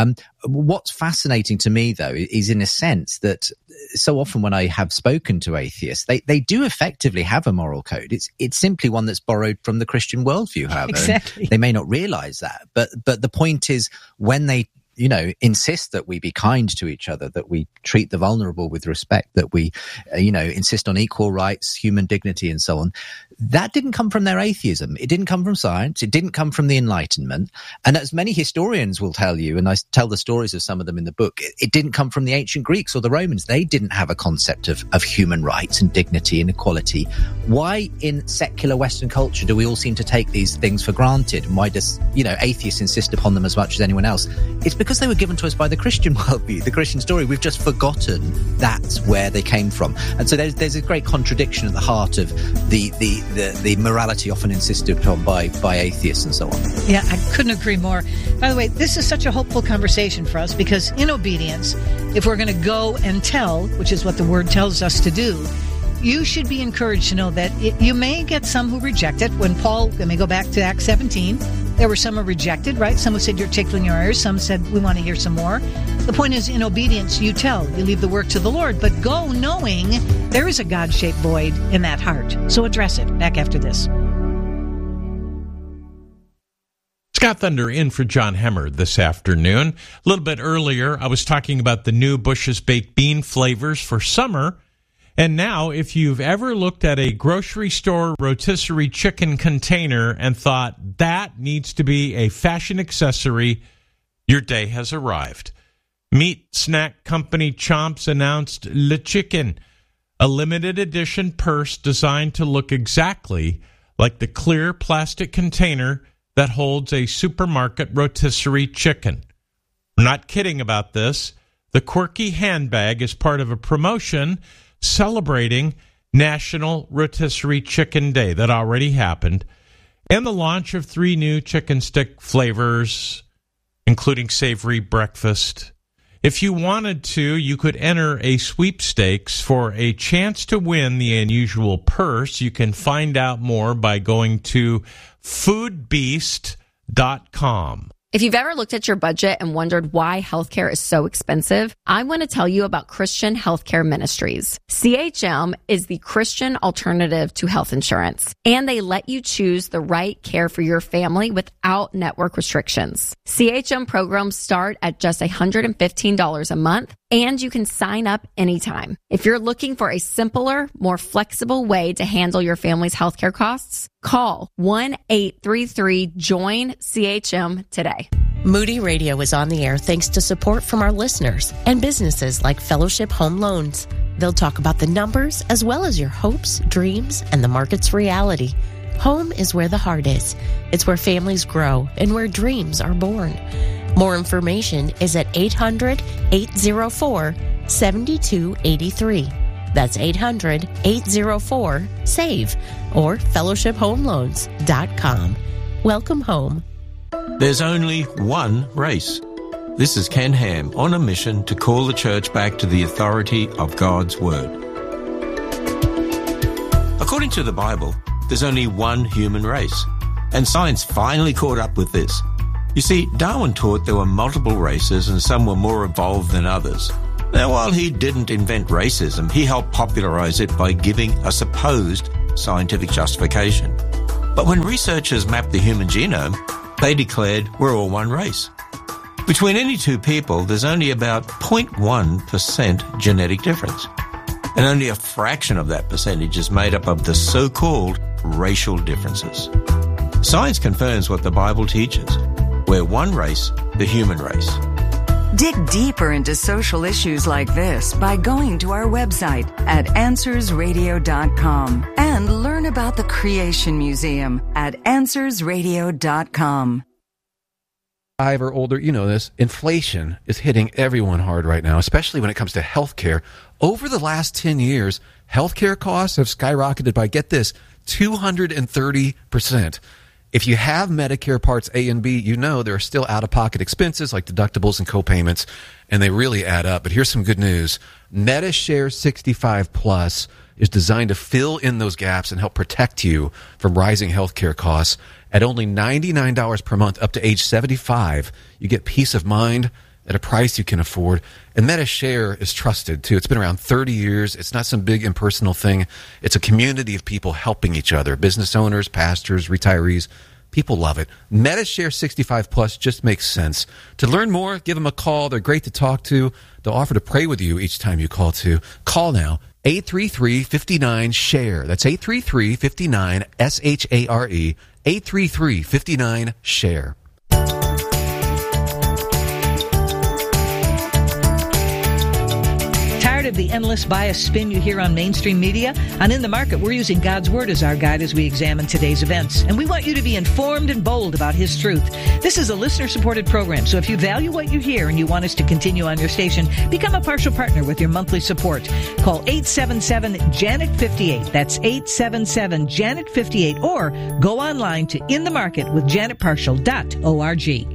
What's fascinating to me, though, is in a sense that so often when I have spoken to atheists, they do effectively have a moral code. It's simply one that's borrowed from the Christian worldview, however. Exactly. They may not realize that, but the point is, when they insist that we be kind to each other, that we treat the vulnerable with respect, that we, insist on equal rights, human dignity, and so on. That didn't come from their atheism. It didn't come from science. It didn't come from the Enlightenment. And as many historians will tell you, and I tell the stories of some of them in the book, it didn't come from the ancient Greeks or the Romans. They didn't have a concept of human rights and dignity and equality. Why in secular Western culture do we all seem to take these things for granted? And why does, atheists insist upon them as much as anyone else? It's because they were given to us by the Christian worldview, the Christian story. We've just forgotten that's where they came from. And so there's a great contradiction at the heart of the morality often insisted upon by atheists and so on. Yeah, I couldn't agree more. By the way, this is such a hopeful conversation for us, because in obedience, if we're going to go and tell, which is what the word tells us to do, you should be encouraged to know that you may get some who reject it. When Paul, let me go back to Acts 17, there were some who rejected, right? Some who said, you're tickling your ears. Some said, we want to hear some more. The point is, in obedience, you tell. You leave the work to the Lord, but go knowing there is a God-shaped void in that heart. So address it. Back after this. Scott Thunder in for John Hemmer this afternoon. A little bit earlier, I was talking about the new Bush's Baked Bean flavors for summer. And now, if you've ever looked at a grocery store rotisserie chicken container and thought that needs to be a fashion accessory, your day has arrived. Meat snack company Chomps announced Le Chicken, a limited edition purse designed to look exactly like the clear plastic container that holds a supermarket rotisserie chicken. We're not kidding about this. The quirky handbag is part of a promotion celebrating National Rotisserie Chicken Day that already happened, and the launch of 3 new chicken stick flavors, including savory breakfast. If you wanted to, you could enter a sweepstakes for a chance to win the unusual purse. You can find out more by going to foodbeast.com. If you've ever looked at your budget and wondered why healthcare is so expensive, I want to tell you about Christian Healthcare Ministries. CHM is the Christian alternative to health insurance, and they let you choose the right care for your family without network restrictions. CHM programs start at just $115 a month, and you can sign up anytime. If you're looking for a simpler, more flexible way to handle your family's healthcare costs, call 1-833-JOIN-CHM today. Moody Radio is on the air thanks to support from our listeners and businesses like Fellowship Home Loans. They'll talk about the numbers as well as your hopes, dreams, and the market's reality. Home is where the heart is. It's where families grow and where dreams are born. More information is at 800-804-7283. That's 800-804-SAVE or fellowshiphomeloans.com. Welcome home. There's only one race. This is Ken Ham on a mission to call the church back to the authority of God's Word. According to the Bible, there's only one human race, and science finally caught up with this. You see, Darwin taught there were multiple races and some were more evolved than others. Now, while he didn't invent racism, he helped popularize it by giving a supposed scientific justification. But when researchers mapped the human genome, they declared we're all one race. Between any two people, there's only about 0.1% genetic difference. And only a fraction of that percentage is made up of the so-called racial differences. Science confirms what the Bible teaches. We're one race, the human race. Dig deeper into social issues like this by going to our website at AnswersRadio.com and learn about the Creation Museum at AnswersRadio.com. 5 or older, you know this, inflation is hitting everyone hard right now, especially when it comes to healthcare. Over the last 10 years, healthcare costs have skyrocketed by, get this, 230%. If you have Medicare Parts A and B, you know there are still out-of-pocket expenses like deductibles and co-payments, and they really add up. But here's some good news. MediShare 65 Plus is designed to fill in those gaps and help protect you from rising healthcare costs. At only $99 per month up to age 75, you get peace of mind at a price you can afford. And MediShare is trusted, too. It's been around 30 years. It's not some big impersonal thing. It's a community of people helping each other, business owners, pastors, retirees. People love it. MediShare 65 Plus just makes sense. To learn more, give them a call. They're great to talk to. They'll offer to pray with you each time you call, too. Call now. 833-59-SHARE. That's 833-59-SHARE. 833-59-SHARE. Tired of the endless bias spin you hear on mainstream media? On In the Market, we're using God's Word as our guide as we examine today's events. And we want you to be informed and bold about His truth. This is a listener-supported program, so if you value what you hear and you want us to continue on your station, become a partial partner with your monthly support. Call 877-JANET-58. That's 877-JANET-58. Or go online to inthemarketwithjanetpartial.org.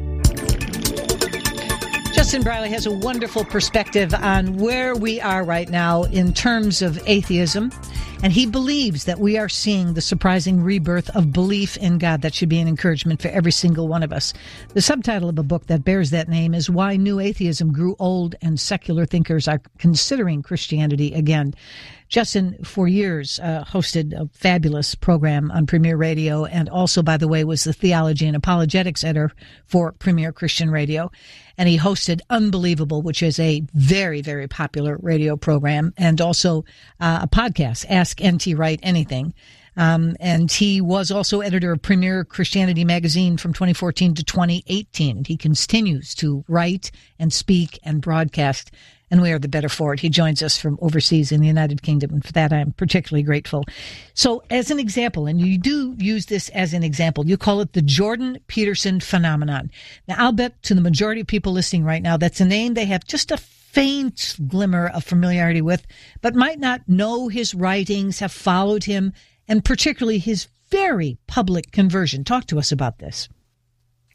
Justin Briley has a wonderful perspective on where we are right now in terms of atheism, and he believes that we are seeing the surprising rebirth of belief in God. That should be an encouragement for every single one of us. The subtitle of a book that bears that name is Why New Atheism Grew Old and Secular Thinkers Are Considering Christianity Again. Justin, for years, hosted a fabulous program on Premier Radio, and also, by the way, was the theology and apologetics editor for Premier Christian Radio. And he hosted Unbelievable, which is a very, very popular radio program, and also a podcast, Ask N.T. Wright Anything. And he was also editor of Premier Christianity Magazine from 2014 to 2018. He continues to write and speak and broadcast, and we are the better for it. He joins us from overseas in the United Kingdom, and for that I'm particularly grateful. So as an example, and you do use this as an example, you call it the Jordan Peterson phenomenon. Now, I'll bet to the majority of people listening right now, that's a name they have just a faint glimmer of familiarity with, but might not know his writings, have followed him, and particularly his very public conversion. Talk to us about this.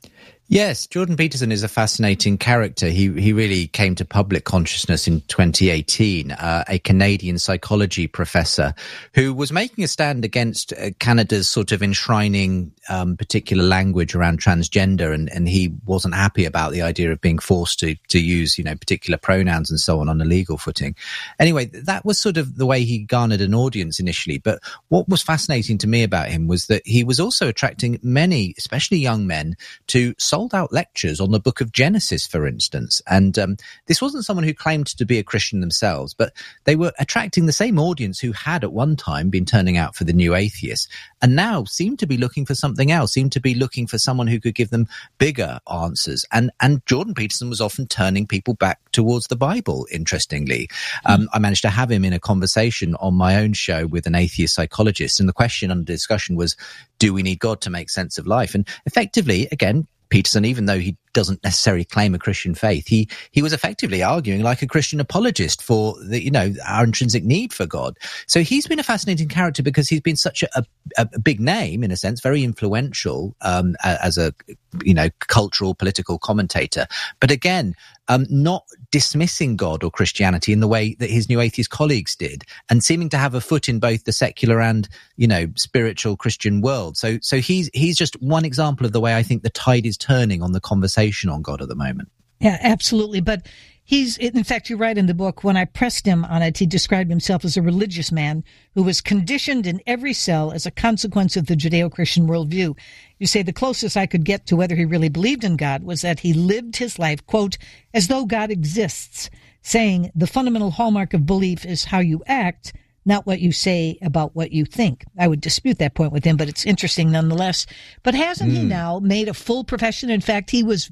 Yes, Jordan Peterson is a fascinating character. He really came to public consciousness in 2018, a Canadian psychology professor who was making a stand against Canada's sort of enshrining particular language around transgender, and he wasn't happy about the idea of being forced to use, particular pronouns and so on a legal footing. Anyway, that was sort of the way he garnered an audience initially. But what was fascinating to me about him was that he was also attracting many, especially young men, to sold-out lectures on the book of Genesis, for instance. And this wasn't someone who claimed to be a Christian themselves, but they were attracting the same audience who had at one time been turning out for the new atheists, and now seemed to be looking for something else, seemed to be looking for someone who could give them bigger answers. And Jordan Peterson was often turning people back towards the Bible, interestingly. I managed to have him in a conversation on my own show with an atheist psychologist, and the question under discussion was, do we need God to make sense of life? And effectively, again, Peterson, even though he doesn't necessarily claim a Christian faith, he was effectively arguing like a Christian apologist for our intrinsic need for God. So he's been a fascinating character because he's been such a big name, in a sense, very influential as a cultural, political commentator. But again, not dismissing God or Christianity in the way that his New Atheist colleagues did, and seeming to have a foot in both the secular and spiritual Christian world. So he's just one example of the way I think the tide is turning on the conversation on God at the moment. Yeah, absolutely. But in fact, you write in the book, when I pressed him on it, he described himself as a religious man who was conditioned in every cell as a consequence of the Judeo-Christian worldview. You say the closest I could get to whether he really believed in God was that he lived his life, quote, as though God exists, saying the fundamental hallmark of belief is how you act, not what you say about what you think. I would dispute that point with him, but it's interesting nonetheless. But hasn't he now made a full profession? In fact, he was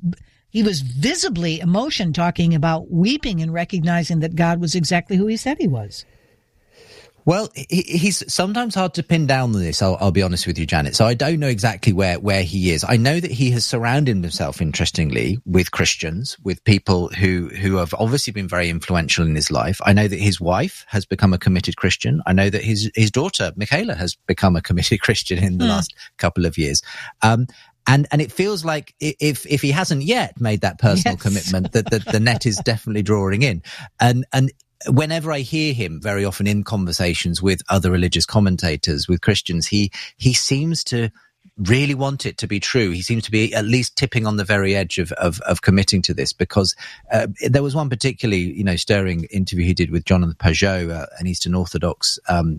visibly emotion talking about weeping and recognizing that God was exactly who he said he was. Well, he's sometimes hard to pin down on this, I'll be honest with you, Janet. So I don't know exactly where he is. I know that he has surrounded himself, interestingly, with Christians, with people who have obviously been very influential in his life. I know that his wife has become a committed Christian. I know that his daughter, Michaela, has become a committed Christian in the last couple of years. And it feels like if he hasn't yet made that personal commitment, that the net is definitely drawing in. And whenever I hear him, very often in conversations with other religious commentators, with Christians, he seems to really want it to be true. He seems to be at least tipping on the very edge of committing to this, because there was one particularly, stirring interview he did with Jonathan Pajot, an Eastern Orthodox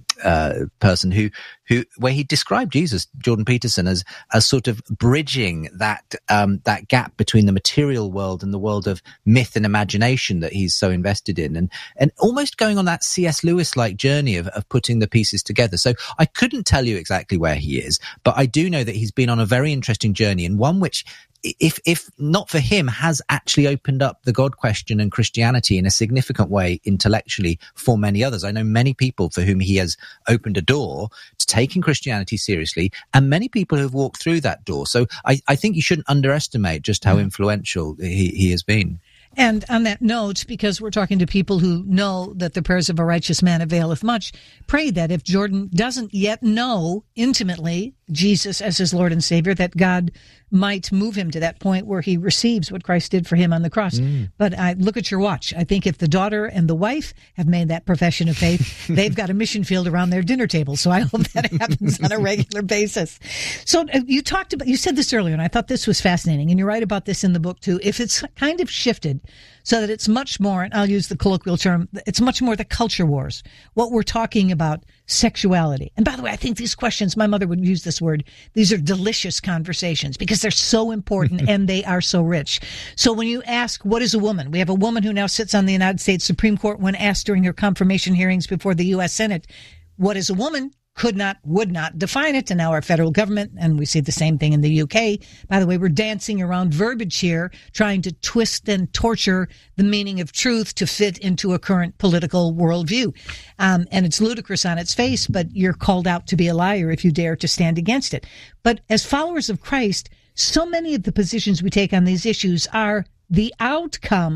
person where he described Jesus, Jordan Peterson, as sort of bridging that gap between the material world and the world of myth and imagination that he's so invested in, and almost going on that C.S. Lewis-like journey of putting the pieces together. So I couldn't tell you exactly where he is, but I do know that he's been on a very interesting journey, and one which, if not for him, has actually opened up the God question and Christianity in a significant way intellectually for many others. I know many people for whom he has opened a door to taking Christianity seriously, and many people who have walked through that door. So I think you shouldn't underestimate just how influential he has been. And on that note, because we're talking to people who know that the prayers of a righteous man availeth much, pray that if Jordan doesn't yet know intimately Jesus as his Lord and Savior, that God might move him to that point where he receives what Christ did for him on the cross. But I look at your watch. I think if the daughter and the wife have made that profession of faith, they've got a mission field around their dinner table. So I hope that happens on a regular basis. So you said this earlier, and I thought this was fascinating, and you write about this in the book too. If it's kind of shifted so that it's much more, and I'll use the colloquial term, it's much more the culture wars. What we're talking about, sexuality. And by the way, I think these questions, my mother would use this word, these are delicious conversations because they're so important and they are so rich. So when you ask, what is a woman? We have a woman who now sits on the United States Supreme Court. When asked during her confirmation hearings before the U.S. Senate, what is a woman? Would not define it, and now our federal government, and we see the same thing in the UK. By the way, we're dancing around verbiage here, trying to twist and torture the meaning of truth to fit into a current political worldview. And it's ludicrous on its face, but you're called out to be a liar if you dare to stand against it. But as followers of Christ, so many of the positions we take on these issues are the outcome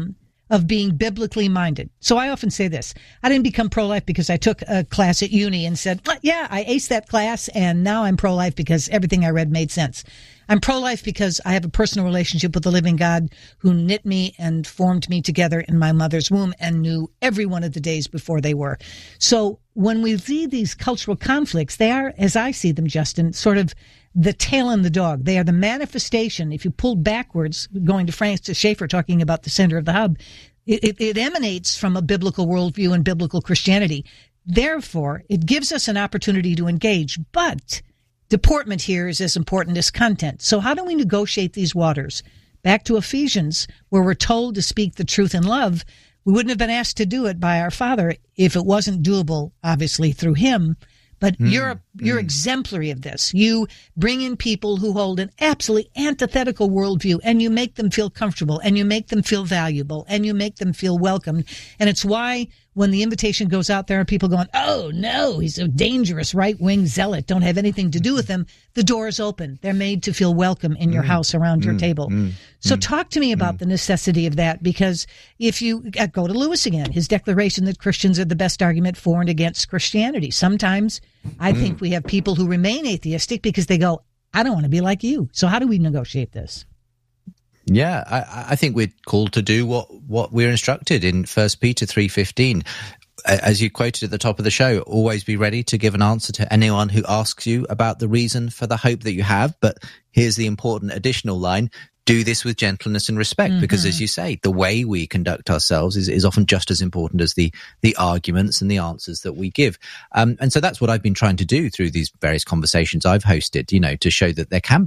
of being biblically minded. So I often say this. I didn't become pro-life because I took a class at uni and said, well, yeah, I aced that class and now I'm pro-life because everything I read made sense. I'm pro-life because I have a personal relationship with the living God who knit me and formed me together in my mother's womb and knew every one of the days before they were. So when we see these cultural conflicts, they are, as I see them, Justin, sort of the tail and the dog. They are the manifestation. If you pull backwards, going to Francis Schaeffer talking about the center of the hub, it emanates from a biblical worldview and biblical Christianity. Therefore, it gives us an opportunity to engage. But deportment here is as important as content. So how do we negotiate these waters? Back to Ephesians, where we're told to speak the truth in love. We wouldn't have been asked to do it by our Father if it wasn't doable, obviously, through Him. But you're exemplary of this. You bring in people who hold an absolutely antithetical worldview, and you make them feel comfortable, and you make them feel valuable, and you make them feel welcomed. And it's why when the invitation goes out there and people going, oh, no, he's a dangerous right-wing zealot, don't have anything to do with him, the door is open. They're made to feel welcome in your house around your table. So talk to me about the necessity of that, because if you go to Lewis again, his declaration that Christians are the best argument for and against Christianity. Sometimes I think we have people who remain atheistic because they go, I don't want to be like you. So how do we negotiate this? Yeah, I think we're called to do what we're instructed in 1 Peter 3:15. As you quoted at the top of the show, always be ready to give an answer to anyone who asks you about the reason for the hope that you have. But here's the important additional line. Do this with gentleness and respect, because as you say, the way we conduct ourselves is often just as important as the arguments and the answers that we give. And so that's what I've been trying to do through these various conversations I've hosted, to show that there can be